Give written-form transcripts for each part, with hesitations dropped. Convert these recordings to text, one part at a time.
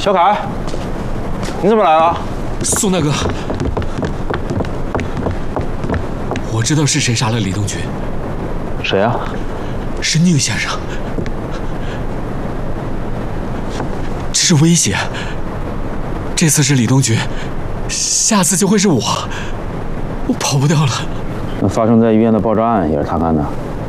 小凯，你怎么来了？ 宋大哥，我知道是谁杀了李东军。 谁啊？ 是宁先生。这是威胁。这次是李东军，下次就会是我。我跑不掉了。 那发生在医院的爆炸案也是他干的？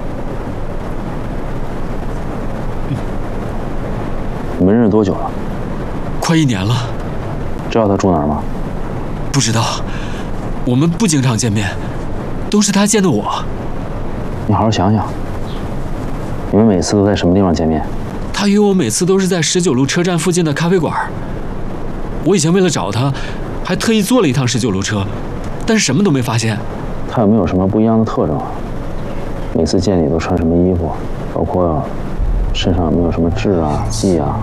你们认识多久了？ 快1年了。 知道他住哪儿吗？ 不知道，我们不经常见面，都是他见的我。 你好好想想，你们每次都在什么地方见面？ 他约我每次都是在19路车站附近的咖啡馆。我以前为了找他，还特意坐了一趟19路车，但是什么都没发现。 他有没有什么不一样的特征啊？每次见你都穿什么衣服？包括身上有没有什么痣啊、迹啊？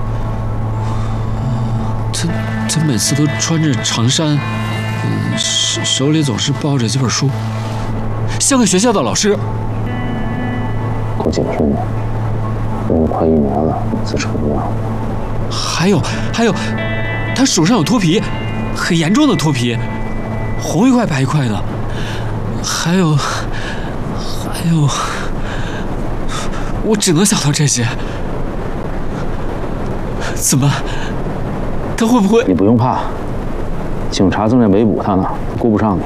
他每次都穿着长衫，手里总是抱着几本书，像个学校的老师。 给我解释你，认识快1年了，每次成这样。 还有，他手上有脱皮，很严重的脱皮，红一块白一块的。还有，我只能想到这些。怎么？他会不会？ 你不用怕，警察正在围捕他呢，顾不上你。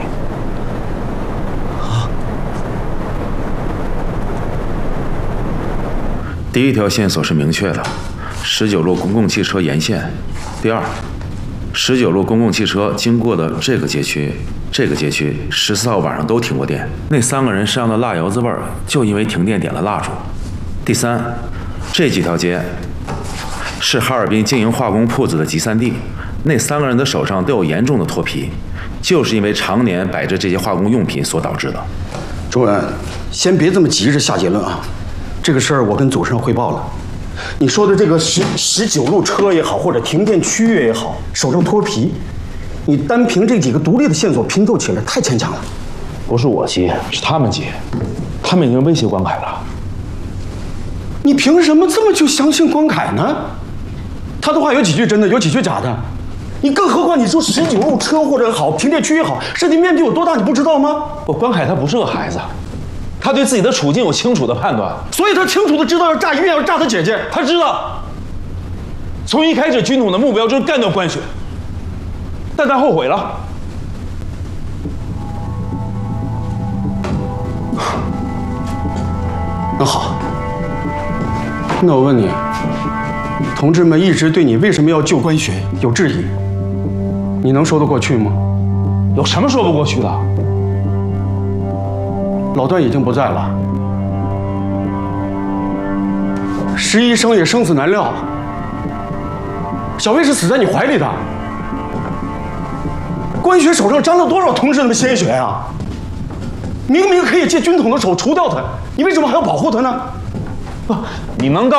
第一条线索是明确的，19路公共汽车沿线。第二，19路公共汽车经过的这个街区14号晚上都停过电，那3个人身上的蜡油子味儿就因为停电点了蜡烛。第三，这几条街是哈尔滨经营化工铺子的集散地，那3个人的手上都有严重的脱皮，就是因为常年摆着这些化工用品所导致的。 主任，先别这么急着下结论啊，这个事儿我跟组上汇报了。你说的这个19路车也好，或者停电区域也好，手上脱皮，你单凭这几个独立的线索拼凑起来太牵强了。 不是我接，是他们接，他们已经威胁关凯了。 你凭什么这么就相信关凯呢？他的话有几句真的，有几句假的。你更何况你说19路车或者好，停电区也好，身体面积有多大，你不知道吗？ 关凯他不是个孩子，他对自己的处境有清楚的判断， 所以他清楚的知道要炸医院，要炸他姐姐。 他知道，从一开始军统的目标就是干掉关雪，但他后悔了。 那好，那我问你，同志们一直对你为什么要救关雪有质疑，你能说得过去吗？ 有什么说不过去的？ 老段已经不在了，石医生也生死难料，小薇是死在你怀里的，关雪手上沾了多少同志们的鲜血啊！明明可以借军统的手除掉他，你为什么还要保护他呢？ 你能告